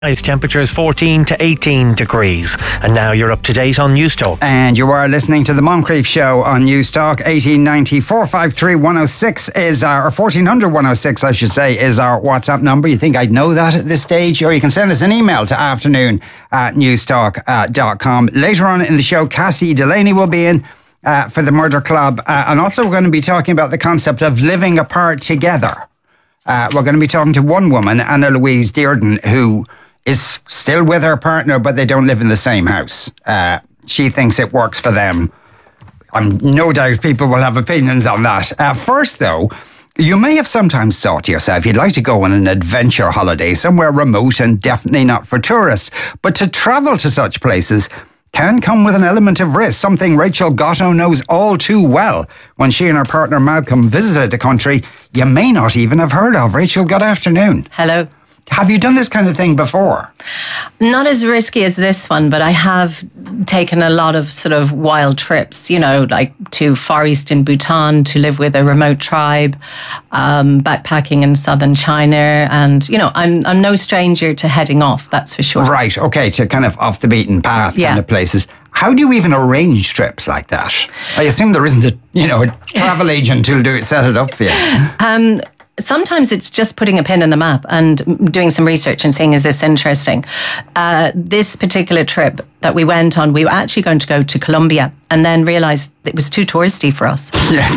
Temperatures 14 to 18 degrees. And now you're up to date on News Talk. And you are listening to the Moncrief Show on News Talk. 1890 453 106 is our, or 1400 106 I should say, is our WhatsApp number. You think I'd know that at this stage? Or you can send us an email to afternoon@newstalk.com. Later on in the show, Cassie Delaney will be in for the Murder Club. And also we're going to be talking about the concept of living apart together. We're going to be talking to one woman, Anna Louise Dearden, who is still with her partner, but they don't live in the same house. She thinks it works for them. I'm no doubt people will have opinions on that. First, though, you may have sometimes thought to yourself you'd like to go on an adventure holiday somewhere remote and definitely not for tourists. But to travel to such places can come with an element of risk, something Rachel Gatto knows all too well. When she and her partner Malcolm visited the country you may not even have heard of. Rachel, good afternoon. Hello. Have you done this kind of thing before? Not as risky as this one, but I have taken a lot of sort of wild trips, you know, like to Far Eastern Bhutan to live with a remote tribe, backpacking in southern China. And, you know, I'm no stranger to heading off, that's for sure. Right, okay, to kind of off the beaten path kind of places. How do you even arrange trips like that? I assume there isn't a travel agent who'll set it up for you. Sometimes it's just putting a pin in the map and doing some research and seeing, is this interesting? This particular trip that we went on, we were actually going to go to Colombia and then realised it was too touristy for us. Yes.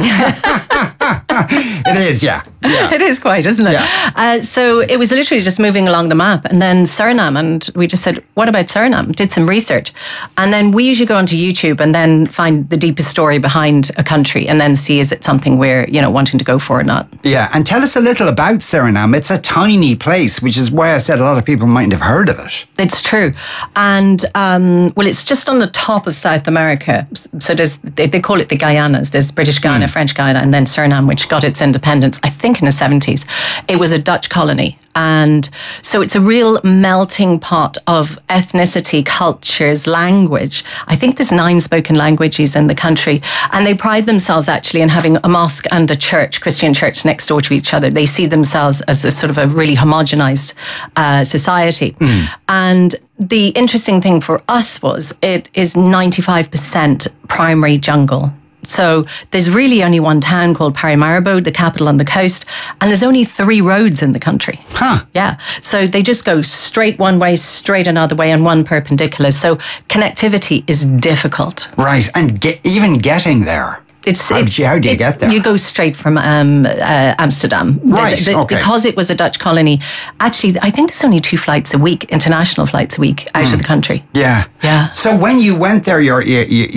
It is, yeah. It is quite, isn't it? Yeah. So it was literally just moving along the map. And then Suriname, and we just said, what about Suriname? Did some research. And then we usually go onto YouTube and then find the deepest story behind a country and then see, is it something we're, wanting to go for or not? Yeah, and tell us a little about Suriname. It's a tiny place, which is why I said a lot of people mightn't have heard of it. It's true. And, it's just on the top of South America. So they call it the Guyanas. There's British Guyana, French Guyana, and then Suriname, which got its independence, I think, in the 70s. It was a Dutch colony. And so it's a real melting pot of ethnicity, cultures, language. I think there's 9 spoken languages in the country. And they pride themselves actually in having a mosque and a church, Christian church, next door to each other. They see themselves as a sort of a really homogenized society. And the interesting thing for us was it is 95% primary jungle. So there's really only one town called Paramaribo, the capital on the coast, and there's only 3 roads in the country. Huh. Yeah. So they just go straight one way, straight another way, and one perpendicular. So connectivity is difficult. Right. And even getting there. How do you get there? You go straight from Amsterdam. Right, okay. Because it was a Dutch colony, actually, I think there's only 2 flights a week, international flights a week out of the country. Yeah. Yeah. So when you went there, you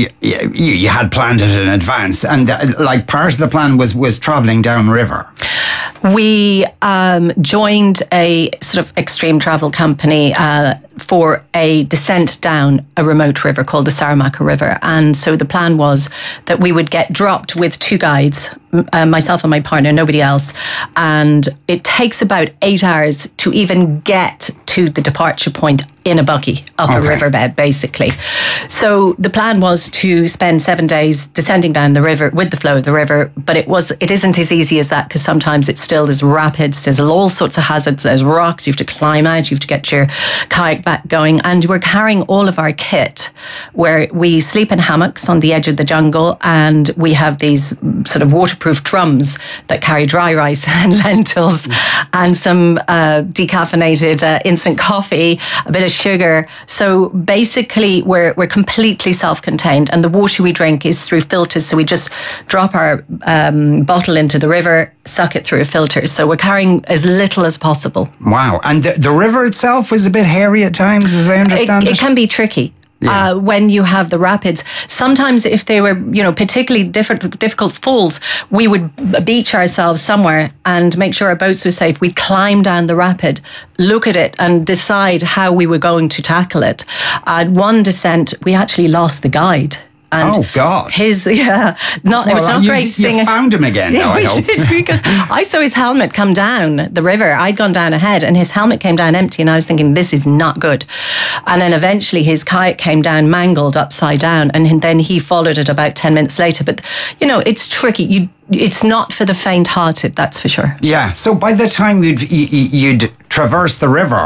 had planned it in advance, and part of the plan was travelling downriver. We joined a sort of extreme travel company for a descent down a remote river called the Saramacca River. And so the plan was that we would get dropped with 2 guides, myself and my partner, nobody else. And it takes about 8 hours to even get to the departure point in a buggy up a riverbed, basically. So the plan was to spend 7 days descending down the river with the flow of the river, but it isn't as easy as that because sometimes there's rapids, there's all sorts of hazards, there's rocks, you have to climb out, you have to get your kayak back going, and we're carrying all of our kit where we sleep in hammocks on the edge of the jungle, and we have these sort of waterproof drums that carry dry rice and lentils and some decaffeinated instant coffee, a bit of sugar. So basically we're completely self-contained, and the water we drink is through filters. So we just drop our bottle into the river, suck it through a filter. So we're carrying as little as possible. Wow. And the river itself was a bit hairy at times, as I understand it? It can be tricky. Yeah. When you have the rapids. Sometimes if they were, particularly difficult falls, we would beach ourselves somewhere and make sure our boats were safe. We'd climb down the rapid, look at it and decide how we were going to tackle it. At one descent, we actually lost the guide. And God! It was not great seeing. You found him again, though, I hope. Did, because I saw his helmet come down the river. I'd gone down ahead, and his helmet came down empty, and I was thinking, this is not good. And then eventually his kayak came down mangled upside down, and then he followed it about 10 minutes later. But, it's tricky. It's not for the faint-hearted, that's for sure. Yeah, so by the time you'd traversed the river,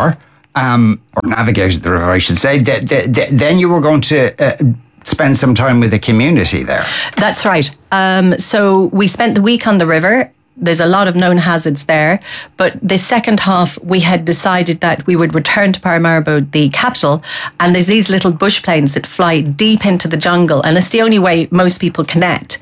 or navigated the river, I should say. Then you were going to spend some time with the community there. That's right. So we spent the week on the river. There's a lot of known hazards there. But the second half, we had decided that we would return to Paramaribo, the capital. And there's these little bush planes that fly deep into the jungle. And it's the only way most people connect,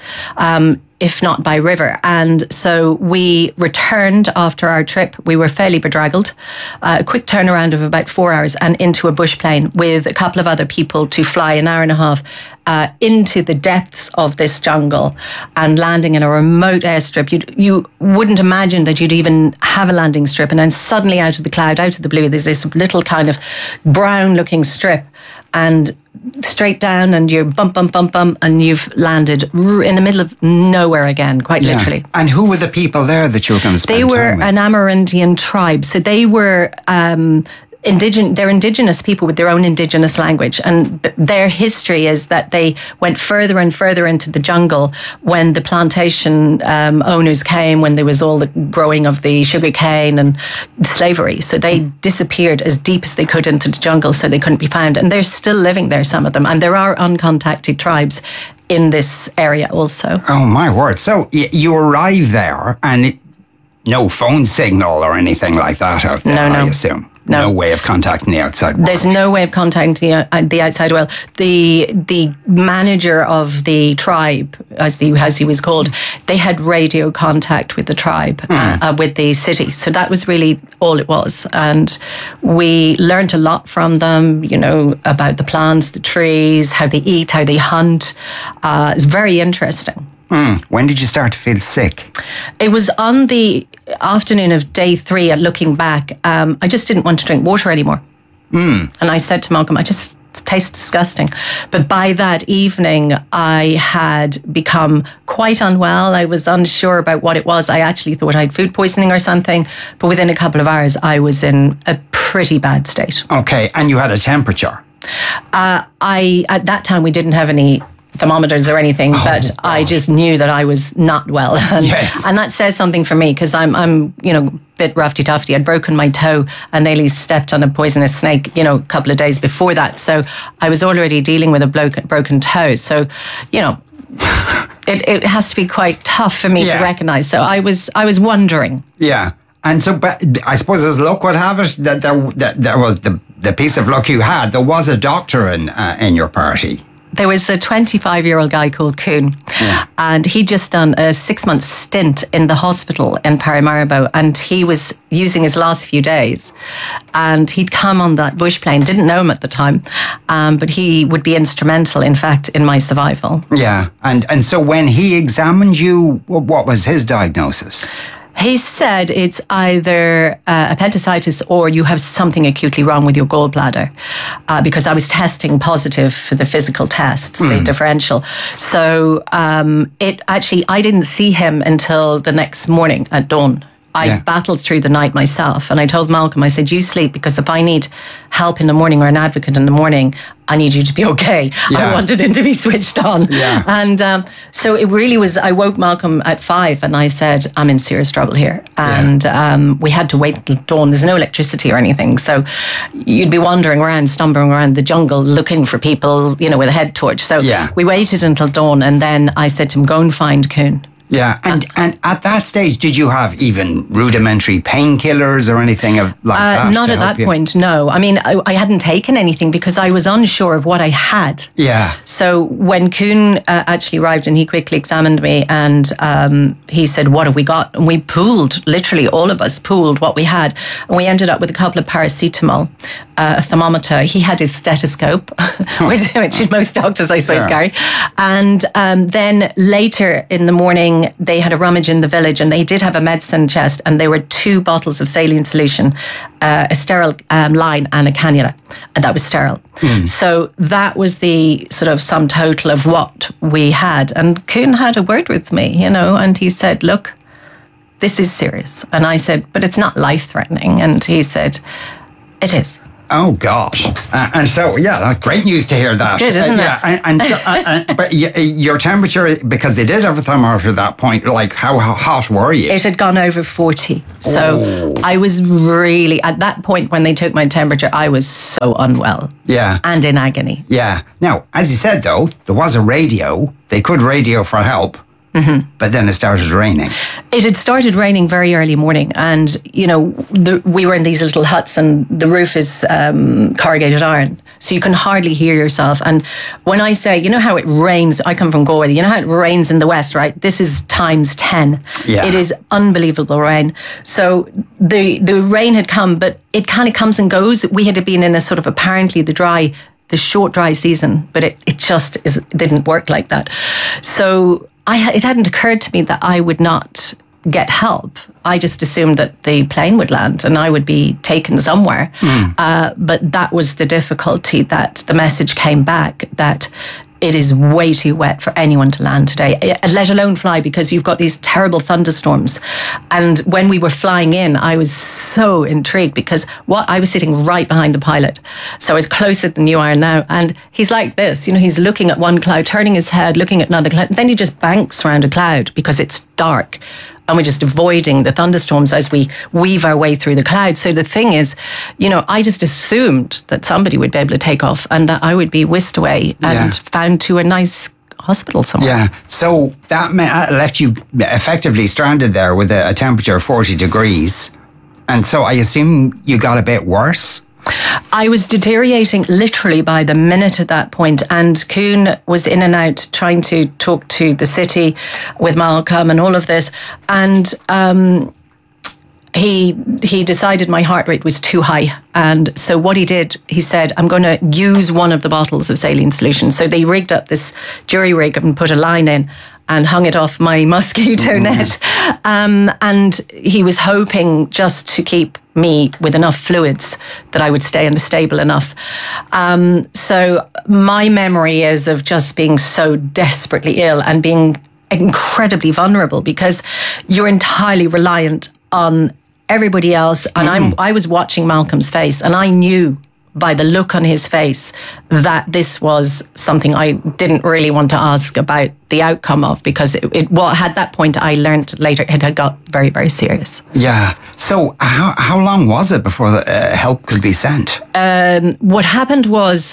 if not by river. And so we returned after our trip. We were fairly bedraggled. A quick turnaround of about 4 hours and into a bush plane with a couple of other people to fly an hour and a half into the depths of this jungle and landing in a remote airstrip. You wouldn't imagine that you'd even have a landing strip. And then suddenly out of the cloud, out of the blue, there's this little kind of brown looking strip and straight down, and you're bump, bump, bump, bump, and you've landed in the middle of nowhere again, quite literally. And who were the people there that you were going to spend time with? They were an Amerindian tribe. So they were they're indigenous people with their own indigenous language, and their history is that they went further and further into the jungle when the plantation owners came, when there was all the growing of the sugar cane and slavery. So they disappeared as deep as they could into the jungle, so they couldn't be found. And they're still living there, some of them, and there are uncontacted tribes in this area also. Oh my word. So you arrive there and no phone signal or anything like that out there, I assume. No way of contacting the outside world. There's no way of contacting the outside world. The manager of the tribe, as he was called, they had radio contact with the tribe, with the city. So that was really all it was. And we learned a lot from them, about the plants, the trees, how they eat, how they hunt. It's very interesting. When did you start to feel sick? It was on the afternoon of day 3, and looking back, I just didn't want to drink water anymore. And I said to Malcolm, it tastes disgusting. But by that evening, I had become quite unwell. I was unsure about what it was. I actually thought I had food poisoning or something. But within a couple of hours, I was in a pretty bad state. Okay, and you had a temperature? At that time, we didn't have any thermometers or anything, but I just knew that I was not well. And, yes. And that says something for me, because I'm a bit roughy-tufty. I'd broken my toe and nearly stepped on a poisonous snake, a couple of days before that. So I was already dealing with a broken toe. So, it has to be quite tough for me to recognise. So I was wondering. Yeah. And so, but I suppose as luck would have it, that there was the piece of luck you had, there was a doctor in your party. There was a 25-year-old guy called Kuhn, and he'd just done a 6-month stint in the hospital in Paramaribo, and he was using his last few days. And he'd come on that bush plane, didn't know him at the time, but he would be instrumental, in fact, in my survival. Yeah, and so when he examined you, what was his diagnosis? He said it's either appendicitis or you have something acutely wrong with your gallbladder, because I was testing positive for the physical tests, the differential. So I didn't see him until the next morning at dawn. I battled through the night myself, and I told Malcolm, I said, you sleep, because if I need help in the morning or an advocate in the morning, I need you to be okay. I wanted him to be switched on. Yeah. And so it really was, I woke Malcolm at 5 and I said, I'm in serious trouble here. And we had to wait until dawn. There's no electricity or anything. So you'd be wandering around, stumbling around the jungle, looking for people, with a head torch. So we waited until dawn, and then I said to him, go and find Kuhn. Yeah, and at that stage, did you have even rudimentary painkillers or anything like that? Not at that point, no. I mean, I hadn't taken anything because I was unsure of what I had. Yeah. So when Kuhn actually arrived, and he quickly examined me, and he said, what have we got? And we pooled, literally all of us pooled what we had. And we ended up with a couple of paracetamol, a thermometer. He had his stethoscope, which most doctors, I suppose, carry. And then later in the morning, they had a rummage in the village, and they did have a medicine chest, and there were 2 bottles of saline solution, a sterile line and a cannula, and that was sterile. So that was the sort of sum total of what we had. And Kuhn had a word with me, and he said, look, this is serious. And I said, but it's not life-threatening. And he said, it is. Oh gosh! And so, that's great news to hear that. It's good, isn't it? But your temperature, because they did have a thermometer at that point. Like, how hot were you? It had gone over 40. So I was really, at that point when they took my temperature, I was so unwell. Yeah. And in agony. Yeah. Now, as you said, though, there was a radio. They could radio for help. Mm-hmm. But then it started raining. It had started raining very early morning, and we were in these little huts, and the roof is corrugated iron, so you can hardly hear yourself. And when I say, you know how it rains, I come from Galway. You know how it rains in the west, right? This is times 10. Yeah. It is unbelievable rain. So the rain had come, but it kind of comes and goes. We had been in a sort of apparently the short dry season, but it just didn't work like that. So it hadn't occurred to me that I would not get help. I just assumed that the plane would land and I would be taken somewhere. But that was the difficulty, that the message came back that it is way too wet for anyone to land today, let alone fly, because you've got these terrible thunderstorms. And when we were flying in, I was so intrigued because I was sitting right behind the pilot. So I was closer than you are now. And he's like this, he's looking at one cloud, turning his head, looking at another cloud. Then he just banks around a cloud because it's dark. And we're just avoiding the thunderstorms as we weave our way through the clouds. So the thing is, I just assumed that somebody would be able to take off and that I would be whisked away and found to a nice hospital somewhere. Yeah. So that left you effectively stranded there with a temperature of 40 degrees. And so I assume you got a bit worse? I was deteriorating literally by the minute at that point, and Kuhn was in and out trying to talk to the city with Malcolm and all of this, and he decided my heart rate was too high. And so what he did, he said, I'm going to use one of the bottles of saline solution. So they rigged up this jury rig and put a line in and hung it off my mosquito net. And he was hoping just to keep me with enough fluids that I would stay unstable enough. So my memory is of just being so desperately ill and being incredibly vulnerable because you're entirely reliant on everybody else. And I was watching Malcolm's face, and I knew by the look on his face that this was something I didn't really want to ask about the outcome of, because at that point I learned later it had got very, very serious. Yeah. So how long was it before the help could be sent? What happened was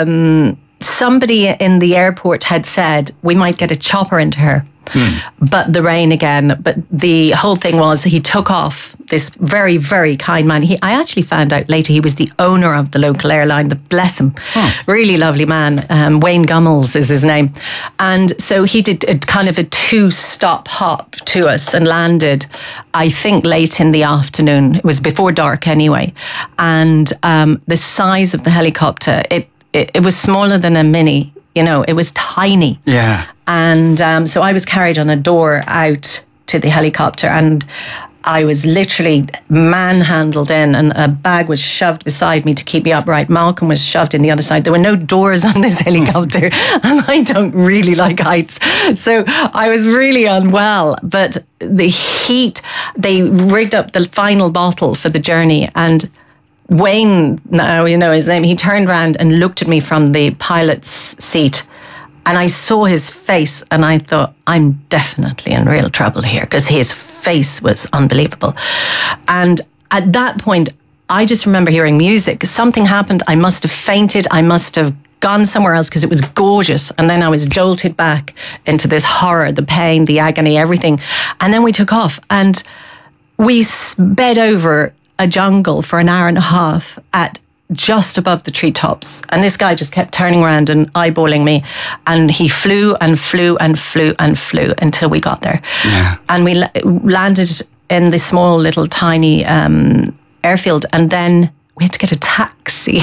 somebody in the airport had said we might get a chopper into her. But the rain again. But the whole thing was he took off, this very, very kind man. I actually found out later he was the owner of the local airline, bless him. Really lovely man. Wayne Gummels is his name. And so he did a kind of a 2-stop hop to us and landed, I think, late in the afternoon. It was before dark anyway. And the size of the helicopter, it was smaller than a Mini. It was tiny. Yeah. And so I was carried on a door out to the helicopter, and I was literally manhandled in, and a bag was shoved beside me to keep me upright. Malcolm was shoved in the other side. There were no doors on this helicopter, and I don't really like heights. So I was really unwell, but the heat, they rigged up the final bottle for the journey, and Wayne, now you know his name, he turned around and looked at me from the pilot's seat, and I saw his face, and I thought, I'm definitely in real trouble here, because his face was unbelievable. And at that point, I just remember hearing music. Something happened. I must have fainted. I must have gone somewhere else because it was gorgeous. And then I was jolted back into this horror, the pain, the agony, everything. And then we took off, and we sped over a jungle for an hour and a half at just above the treetops. And this guy just kept turning around and eyeballing me. And he flew and flew and flew and flew until we got there. Yeah. And we landed in this small little tiny airfield. And then we had to get a taxi.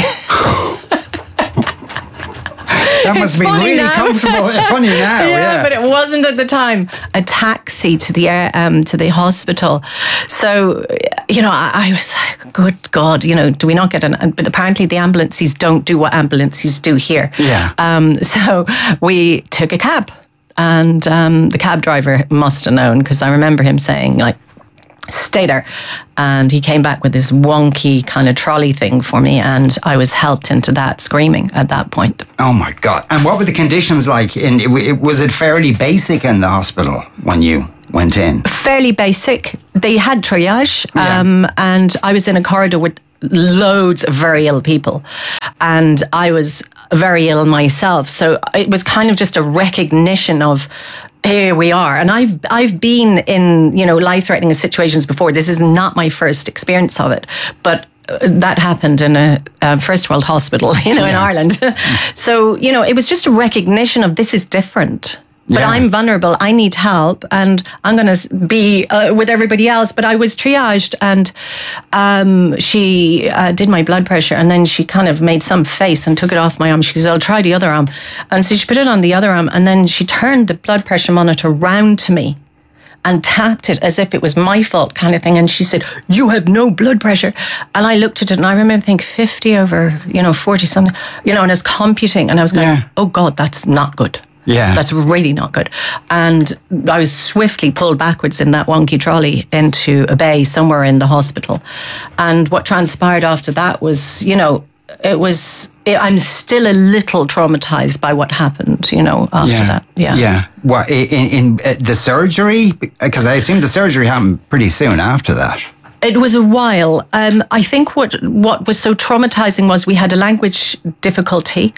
That must be really now. comfortable. Funny now, yeah. But it wasn't at the time. A taxi to the hospital. So, I was like, good God, do we not get but apparently the ambulances don't do what ambulances do here. Yeah. So we took a cab, and the cab driver must have known, because I remember him saying, like, stay there. And he came back with this wonky kind of trolley thing for me, and I was helped into that, screaming at that point. Oh my God. And what were the conditions like? Was it fairly basic in the hospital when you went in? Fairly basic. They had triage, and I was in a corridor with loads of very ill people, and I was very ill myself. So it was kind of just a recognition of, here we are. And I've been in, life-threatening situations before. This is not my first experience of it, but that happened in a first world hospital, in Ireland. So, it was just a recognition of, this is different. But I'm vulnerable. I need help, and I'm going to be with everybody else. But I was triaged, and she did my blood pressure, and then she kind of made some face and took it off my arm. She said, "I'll try the other arm," and so she put it on the other arm, and then she turned the blood pressure monitor round to me and tapped it as if it was my fault, kind of thing. And she said, "You have no blood pressure." And I looked at it, and I remember thinking 50 over 40 something, and I was computing, and I was going, "Oh God, that's not good." Yeah. That's really not good. And I was swiftly pulled backwards in that wonky trolley into a bay somewhere in the hospital. And what transpired after that was, I'm still a little traumatized by what happened, after that. Yeah. Yeah. What, in the surgery? Because I assume the surgery happened pretty soon after that. It was a while. I think what was so traumatizing was we had a language difficulty.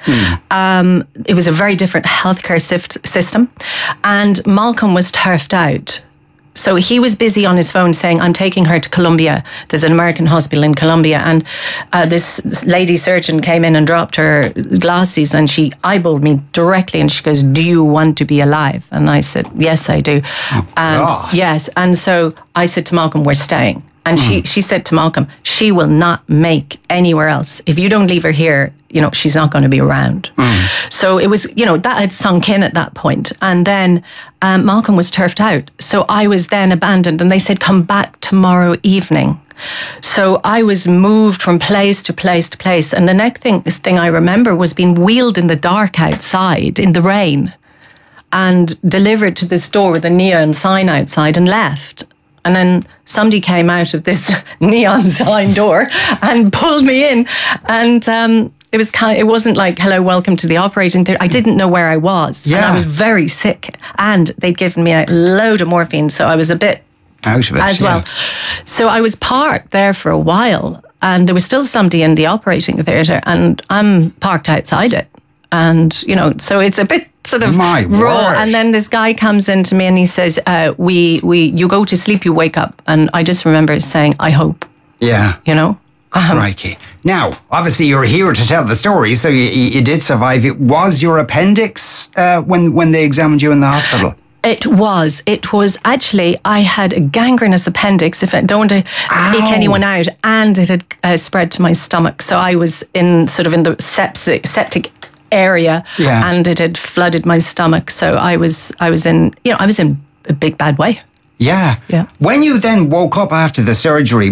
It was a very different healthcare system. And Malcolm was turfed out. So he was busy on his phone saying, "I'm taking her to Colombia. There's an American hospital in Colombia." And this lady surgeon came in and dropped her glasses, and she eyeballed me directly, and she goes, "Do you want to be alive?" And I said, "Yes, I do." Yes. And so I said to Malcolm, "We're staying." And she said to Malcolm, "She will not make anywhere else. If you don't leave her here, she's not going to be around." So it was, that had sunk in at that point. And then Malcolm was turfed out. So I was then abandoned, and they said, "Come back tomorrow evening." So I was moved from place to place to place. And the next thing I remember was being wheeled in the dark outside in the rain and delivered to this door with a neon sign outside and left. And then somebody came out of this neon sign door and pulled me in. And it wasn't like, "Hello, welcome to the operating theatre." I didn't know where I was. Yeah. And I was very sick. And they'd given me a load of morphine. So I was a bit out of it as well. So I was parked there for a while. And there was still somebody in the operating theatre. And I'm parked outside it. And, so it's a bit sort of raw. Word. And then this guy comes into me and he says, you go to sleep, you wake up. And I just remember saying, "I hope." Yeah. Crikey. Now, obviously you're here to tell the story, so you did survive. It was your appendix when they examined you in the hospital? It was actually, I had a gangrenous appendix, if I don't want to leak anyone out, and it had spread to my stomach. So I was in the septic area, and it had flooded my stomach. So I was in a big bad way. Yeah. When you then woke up after the surgery,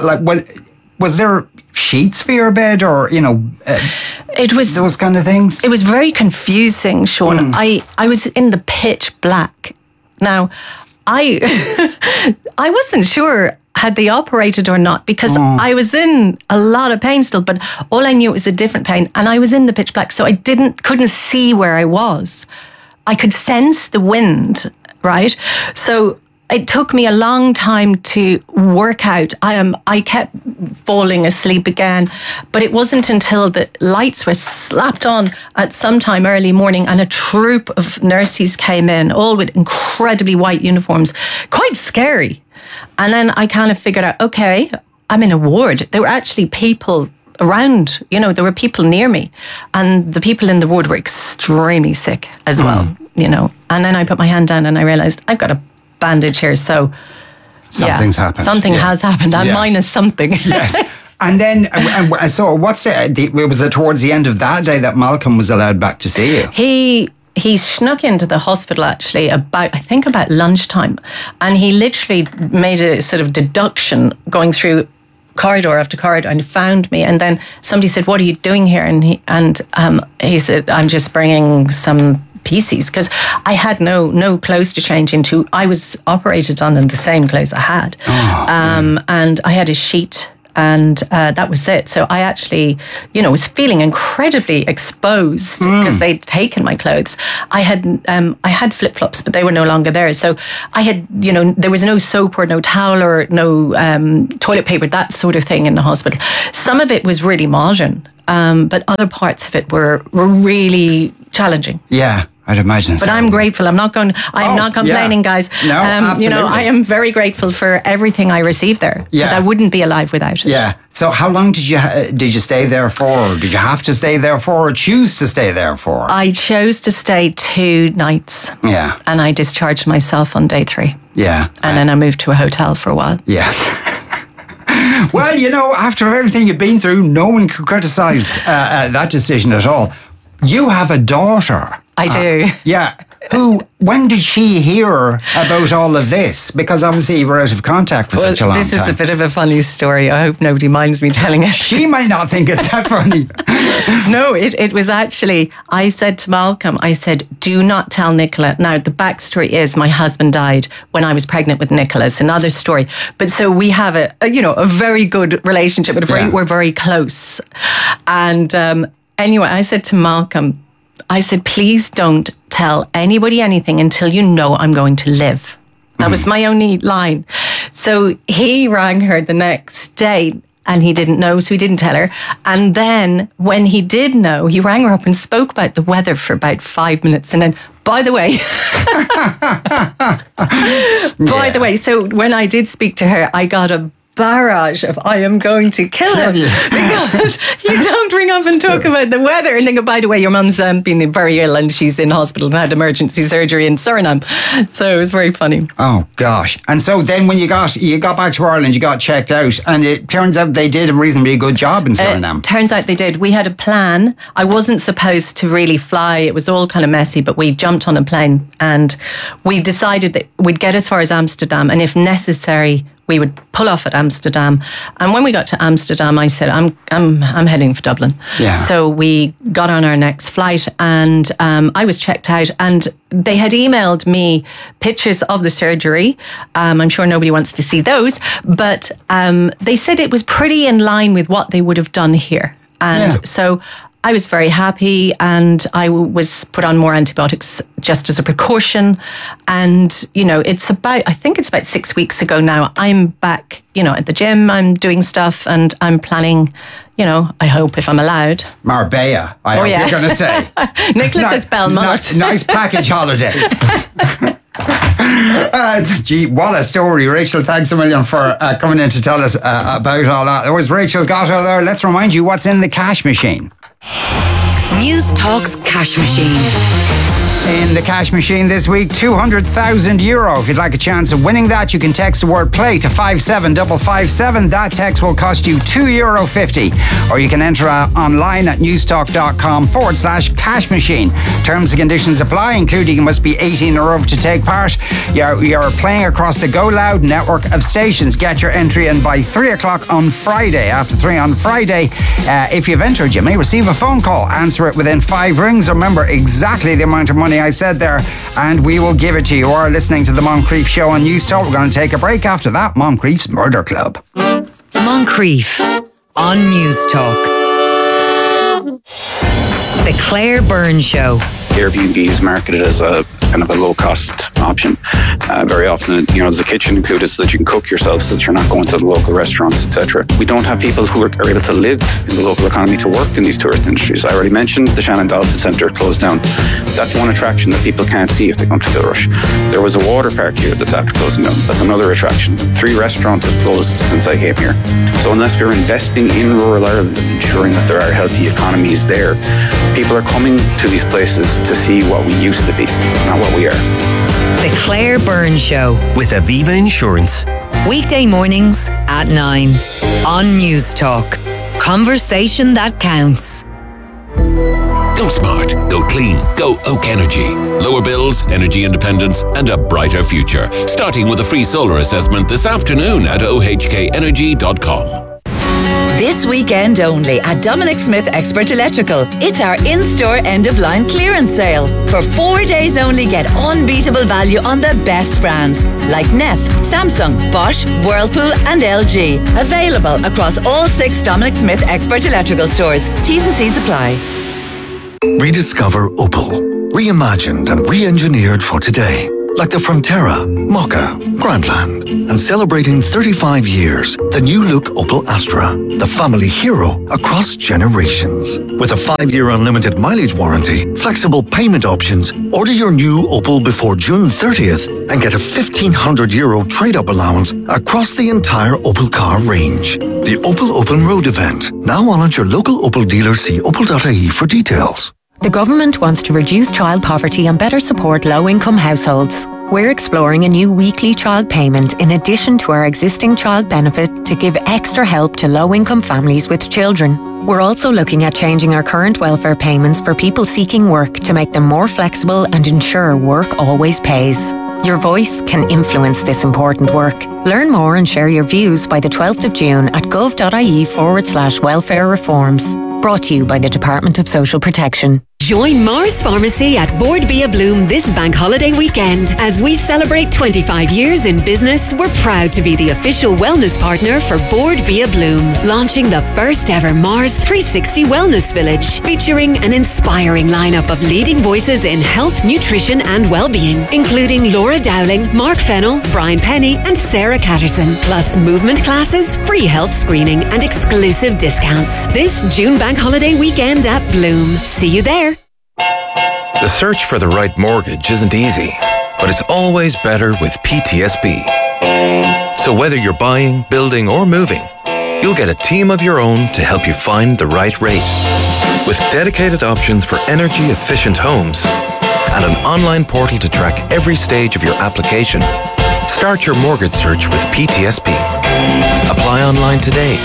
was there sheets for your bed, or it was those kind of things? It was very confusing, Sean. I was in the pitch black. Now, I wasn't sure had they operated or not, because I was in a lot of pain still, but all I knew was a different pain, and I was in the pitch black, so I couldn't see where I was. I could sense the wind, right? So it took me a long time to work out. I kept falling asleep again, but it wasn't until the lights were slapped on at some time early morning and a troop of nurses came in, all with incredibly white uniforms, quite scary. And then I kind of figured out, okay, I'm in a ward. There were actually people around, there were people near me, and the people in the ward were extremely sick as well, And then I put my hand down and I realized I've got a bandage here, so something's happened. Something has happened. I'm minus something. Yes. And then, so was it towards the end of that day that Malcolm was allowed back to see you? He snuck into the hospital actually about lunchtime, and he literally made a sort of deduction going through corridor after corridor and found me. And then somebody said, "What are you doing here?" And he said, "I'm just bringing some pieces because I had no clothes to change into. I was operated on in the same clothes I had. And I had a sheet and that was it. So I actually, was feeling incredibly exposed because they'd taken my clothes. I had flip-flops, but they were no longer there. So I had, there was no soap or no towel or no toilet paper, that sort of thing in the hospital. Some of it was really modern, but other parts of it were really challenging. Yeah. I'd imagine so. But I'm grateful. I'm not complaining, guys. No, absolutely. I am very grateful for everything I received there because I wouldn't be alive without it. Yeah. So how long did you stay there for? Or did you have to stay there for or choose to stay there for? I chose to stay 2 nights. Yeah. And I discharged myself on day 3. Yeah. And then I moved to a hotel for a while. Yeah. Well, after everything you've been through, no one could criticise that decision at all. You have a daughter. I do. Yeah. When did she hear about all of this? Because obviously you were out of contact for such a long time. This is a bit of a funny story. I hope nobody minds me telling it. She might not think it's that funny. No, it was actually, I said to Malcolm, do not tell Nicola. Now, the backstory is my husband died when I was pregnant with Nicola. It's another story. But so we have a very good relationship. We're very close. And anyway, I said to Malcolm, please don't tell anybody anything until you know I'm going to live. That was my only line. So he rang her the next day and he didn't know, so he didn't tell her. And then when he did know, he rang her up and spoke about the weather for about 5 minutes. And then, by the way, so when I did speak to her, I got a barrage of I am going to kill him because you don't ring up and talk about the weather and then go, by the way, your mum's been very ill and she's in hospital and had emergency surgery in Suriname. So it was very funny. Oh gosh. And so then when you got back to Ireland, you got checked out and it turns out they did a reasonably good job in Suriname. Turns out they did. We had a plan. I wasn't supposed to really fly. It was all kind of messy, but we jumped on a plane and we decided that we'd get as far as Amsterdam and if necessary we would pull off at Amsterdam. And when we got to Amsterdam, I said, I'm heading for Dublin. Yeah. So we got on our next flight and I was checked out and they had emailed me pictures of the surgery. I'm sure nobody wants to see those, but they said it was pretty in line with what they would have done here. And so I was very happy and I was put on more antibiotics just as a precaution. And, I think it's about 6 weeks ago now. I'm back, at the gym. I'm doing stuff and I'm planning, I hope if I'm allowed. Marbella, I hope you're going to say. Nicholas says Belmont. Nice package holiday. Gee, what a story. Rachel, thanks a million for coming in to tell us about all that. It was Rachel Gatto there. Let's remind you what's in the cash machine. News Talk's cash machine. In the cash machine this week, €200,000. If you'd like a chance of winning that, you can text the word play to 57557. That text will cost you €2.50. Or you can enter online at newstalk.com/cash machine. Terms and conditions apply, including you must be 18 or over to take part. You're playing across the Go Loud network of stations. Get your entry in by 3 o'clock on Friday. After 3 on Friday, if you've entered, you may receive a phone call. Answer it within 5 rings. Remember exactly the amount of money I said there, and we will give it to you. You are listening to the Moncrief Show on News Talk. We're going to take a break. After that, Moncrief's Murder Club. Moncrief on News Talk. The Claire Byrne Show. Airbnb is marketed as a kind of a low-cost option. Very often, there's a kitchen included so that you can cook yourself, so that you're not going to the local restaurants, etc. We don't have people who are able to live in the local economy to work in these tourist industries. I already mentioned the Shannon Dolphin Centre closed down. That's one attraction that people can't see if they come to Kilrush. There was a water park here that's after closing down. That's another attraction. 3 restaurants have closed since I came here. So unless we're investing in rural Ireland and ensuring that there are healthy economies there, people are coming to these places to see what we used to be, not what we are. The Claire Byrne Show. With Aviva Insurance. Weekday mornings at 9 on News Talk. Conversation that counts. Go smart, go clean, go Oak Energy. Lower bills, energy independence and a brighter future. Starting with a free solar assessment this afternoon at ohkenergy.com. This weekend only at Dominic Smith Expert Electrical. It's our in-store end-of-line clearance sale. For 4 days only, get unbeatable value on the best brands like Neff, Samsung, Bosch, Whirlpool and LG. Available across all 6 Dominic Smith Expert Electrical stores. T's and C's apply. Rediscover Opel. Reimagined and re-engineered for today. Like the Frontera, Mokka, Grandland. And celebrating 35 years, the new look Opel Astra. The family hero across generations. With a 5-year unlimited mileage warranty, flexible payment options, order your new Opel before June 30th and get a €1,500 trade-up allowance across the entire Opel car range. The Opel Open Road event. Now on at your local Opel dealer. See opel.ie for details. The government wants to reduce child poverty and better support low-income households. We're exploring a new weekly child payment in addition to our existing child benefit to give extra help to low-income families with children. We're also looking at changing our current welfare payments for people seeking work to make them more flexible and ensure work always pays. Your voice can influence this important work. Learn more and share your views by the 12th of June at gov.ie/welfare reforms. Brought to you by the Department of Social Protection. Join Mars Pharmacy at Board Bia Bloom this bank holiday weekend. As we celebrate 25 years in business, we're proud to be the official wellness partner for Board Bia Bloom, launching the first ever Mars 360 Wellness Village, featuring an inspiring lineup of leading voices in health, nutrition and well-being, including Laura Dowling, Mark Fennell, Brian Penny and Sarah Catterson, plus movement classes, free health screening and exclusive discounts. This June bank holiday weekend at Bloom. See you there. The search for the right mortgage isn't easy, but it's always better with PTSB. So whether you're buying, building, or moving, you'll get a team of your own to help you find the right rate. With dedicated options for energy-efficient homes and an online portal to track every stage of your application, start your mortgage search with PTSB. Apply online today.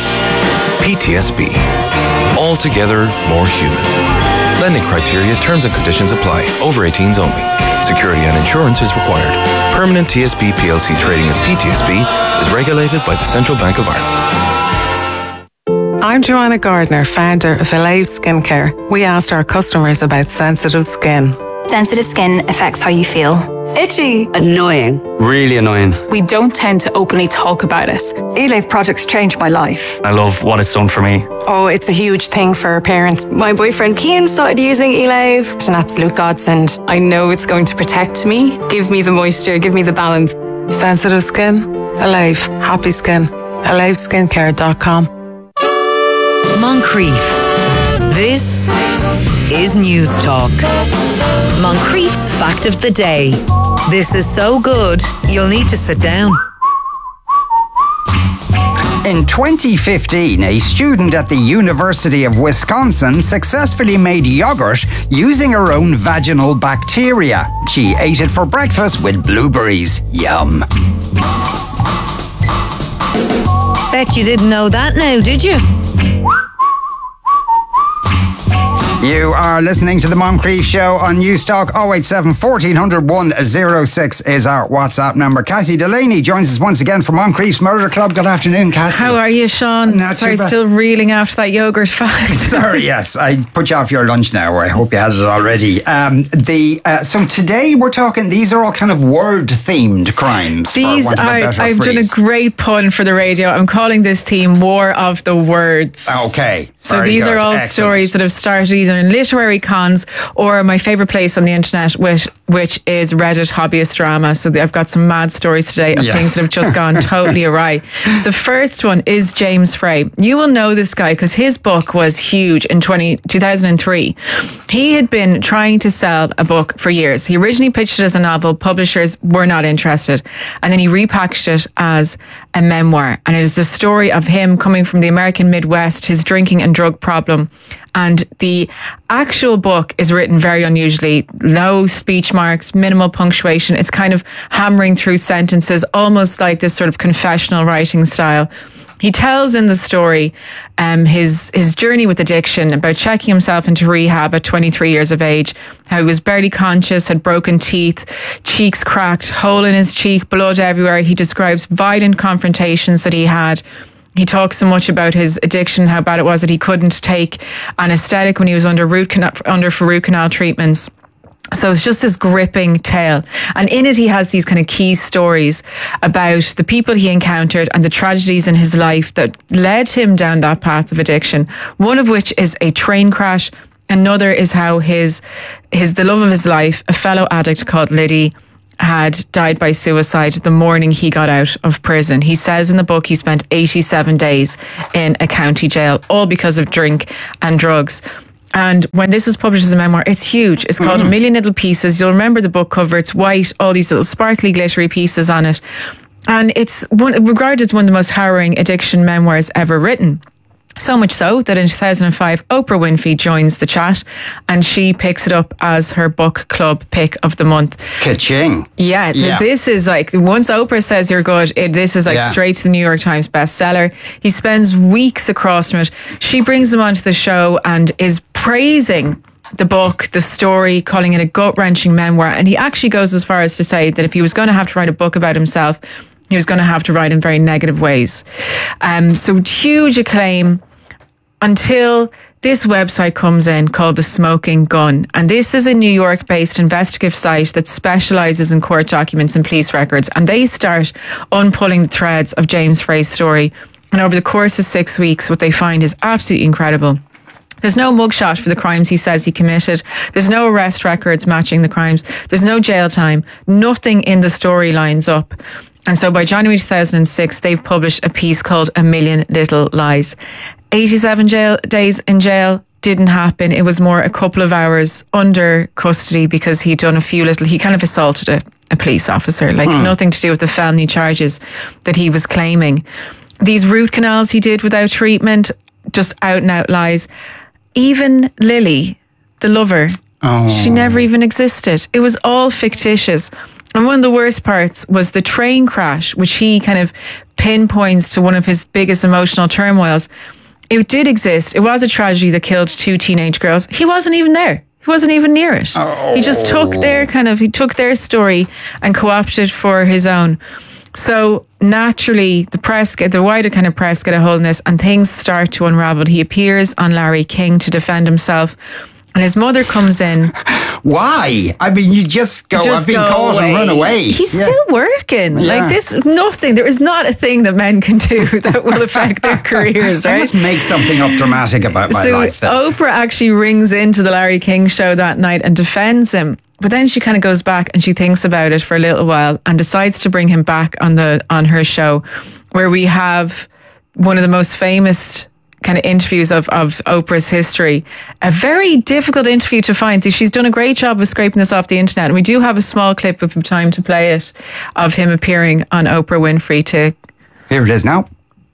PTSB. Altogether more human. Lending criteria, terms and conditions apply. Over 18s only. Security and insurance is required. Permanent TSB PLC trading as PTSB is regulated by the Central Bank of Ireland. I'm Joanna Gardner, founder of Elave Skincare. We asked our customers about sensitive skin. Sensitive skin affects how you feel. Itchy. Annoying. Really annoying. We don't tend to openly talk about it. Elave products changed my life. I love what it's done for me. Oh, it's a huge thing for our parents. My boyfriend Cian started using Elave. It's an absolute godsend. I know it's going to protect me, give me the moisture, give me the balance. Sensitive skin? Elave. Happy skin. ElaveSkincare.com. Moncrief. This is News Talk. Moncrief's Fact of the Day. This is so good, you'll need to sit down. In 2015, a student at the University of Wisconsin successfully made yogurt using her own vaginal bacteria. She ate it for breakfast with blueberries. Yum. Bet you didn't know that now, did you? You are listening to the Moncrief Show on Newstalk. 087 1400 106 is our WhatsApp number. Cassie Delaney joins us once again from Moncrief's Murder Club. Good afternoon, Cassie. How are you, Sean? Sorry, still reeling after that yogurt fact. Sorry, yes. I put you off your lunch now. I hope you had it already. So today we're talking, these are all kind of word-themed crimes. These are, I've done a great pun for the radio. I'm calling this theme War of the Words. Okay. So these are all stories that have started either in literary cons or my favourite place on the internet, which is Reddit Hobbyist Drama. So I've got some mad stories today of things that have just gone totally awry. The first one is James Frey. You will know this guy because his book was huge in 2003. He had been trying to sell a book for years. He originally pitched it as a novel. Publishers were not interested. And then he repackaged it as a memoir. And it is the story of him coming from the American Midwest, his drinking and drug problem. And the actual book is written very unusually. No speech marks, minimal punctuation. It's kind of hammering through sentences, almost like this sort of confessional writing style. He tells in the story his journey with addiction, about checking himself into rehab at 23 years of age, how he was barely conscious, had broken teeth, cheeks cracked, hole in his cheek, blood everywhere. He describes violent confrontations that he had. He talks so much about his addiction, how bad it was that he couldn't take anesthetic when he was under root canal treatments. So it's just this gripping tale. And in it, he has these kind of key stories about the people he encountered and the tragedies in his life that led him down that path of addiction. One of which is a train crash. Another is how the love of his life, a fellow addict called Liddy, had died by suicide the morning he got out of prison. He says in the book he spent 87 days in a county jail, all because of drink and drugs. And when this is published as a memoir, it's huge. It's called A Million Little Pieces. You'll remember the book cover. It's white, all these little sparkly, glittery pieces on it. And it's regarded as one of the most harrowing addiction memoirs ever written. So much so that in 2005, Oprah Winfrey joins the chat and she picks it up as her book club pick of the month. Ka-ching. Yeah. This is like, once Oprah says you're good, this is like straight to the New York Times bestseller. He spends weeks across from it. She brings him onto the show and is praising the book, the story, calling it a gut-wrenching memoir. And he actually goes as far as to say that if he was going to have to write a book about himself, he was going to have to write in very negative ways. So huge acclaim until this website comes in called The Smoking Gun. And this is a New York-based investigative site that specialises in court documents and police records. And they start unpulling the threads of James Frey's story. And over the course of 6 weeks, what they find is absolutely incredible. There's no mugshot for the crimes he says he committed. There's no arrest records matching the crimes. There's no jail time. Nothing in the story lines up. And so by January 2006, they've published a piece called A Million Little Lies. 87 days in jail didn't happen. It was more a couple of hours under custody because he kind of assaulted a police officer, nothing to do with the felony charges that he was claiming. These root canals he did without treatment, just out and out lies. Even Lily, the lover, she never even existed. It was all fictitious. And one of the worst parts was the train crash, which he kind of pinpoints to one of his biggest emotional turmoils. It did exist. It was a tragedy that killed 2 teenage girls. He wasn't even there. He wasn't even near it. He just took their story and co-opted for his own. So naturally, the wider kind of press get a hold of this and things start to unravel. He appears on Larry King to defend himself. And his mother comes in. Why? I mean, you just go, I've been caught and run away. He's still working. Like this, nothing. There is not a thing that men can do that will affect their careers, right? I must make something up dramatic about my life. So Oprah actually rings into the Larry King show that night and defends him. But then she kind of goes back and she thinks about it for a little while and decides to bring him back on her show, where we have one of the most famous kind of interviews of Oprah's history. A very difficult interview to find. So she's done a great job of scraping this off the internet. And we do have a small clip of time to play it of him appearing on Oprah Winfrey too. Here it is now.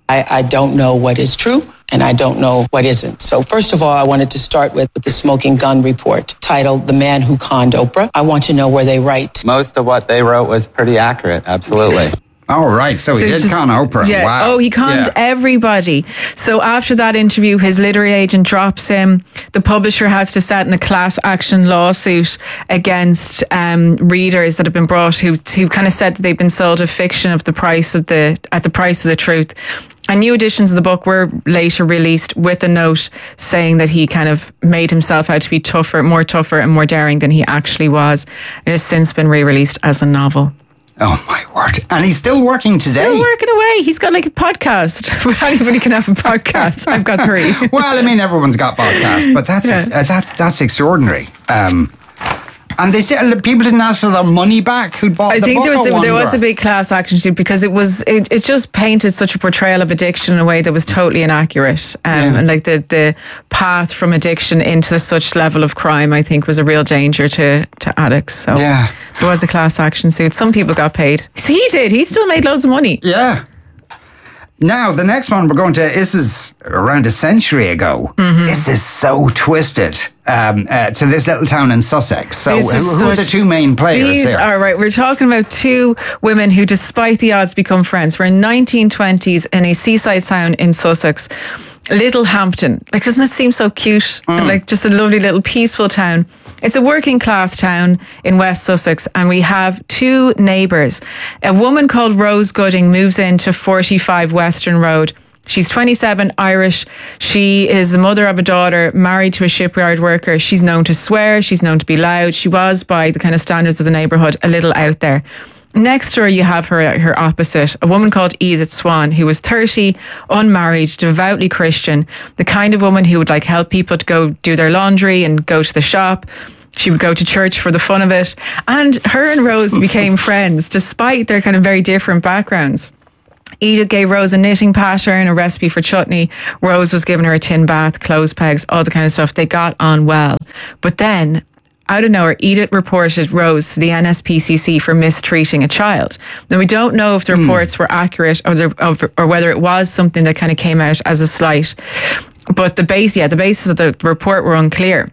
I don't know what is true and I don't know what isn't. So first of all, I wanted to start with the Smoking Gun report titled The Man Who Conned Oprah. I want to know where they write. Most of what they wrote was pretty accurate. Absolutely. Oh, right. So he did con Oprah. Yeah. Wow. Oh, he conned everybody. So after that interview, his literary agent drops him. The publisher has to set in a class action lawsuit against readers that have been brought who kind of said that they've been sold a fiction of the price of the truth. And new editions of the book were later released with a note saying that he kind of made himself out to be more tougher and more daring than he actually was. It has since been re-released as a novel. Oh, my word. And he's still working today. Still working away. He's got like a podcast. Anybody can have a podcast. I've got 3. Well, I mean, everyone's got podcasts, but that's extraordinary. And they said people didn't ask for their money back. Who bought the book? I think there was a big class action suit because it just painted such a portrayal of addiction in a way that was totally inaccurate. And like the path from addiction into such level of crime, I think, was a real danger to addicts. So there was a class action suit. Some people got paid. He did. He still made loads of money. Yeah. Now, the next one we're going to, this is around a century ago. Mm-hmm. This is so twisted to this little town in Sussex. So who are the two main players these here? Are right. We're talking about 2 women who, despite the odds, become friends. We're in 1920s in a seaside town in Sussex. Littlehampton. Like, doesn't it seem so cute? Like, just a lovely little peaceful town. It's a working class town in West Sussex, and we have 2 neighbours. A woman called Rose Gooding moves into 45 Western Road. She's 27, Irish. She is the mother of a daughter, married to a shipyard worker. She's known to swear. She's known to be loud. She was, by the kind of standards of the neighbourhood, a little out there. Next to her, you have her opposite, a woman called Edith Swan, who was 30, unmarried, devoutly Christian, the kind of woman who would like help people to go do their laundry and go to the shop. She would go to church for the fun of it. And her and Rose became friends, despite their kind of very different backgrounds. Edith gave Rose a knitting pattern, a recipe for chutney. Rose was giving her a tin bath, clothes pegs, all the kind of stuff. They got on well. But then, out of nowhere, Edith reported Rose to the NSPCC for mistreating a child. Now, we don't know if the reports were accurate or whether it was something that kind of came out as a slight. But the basis of the report were unclear.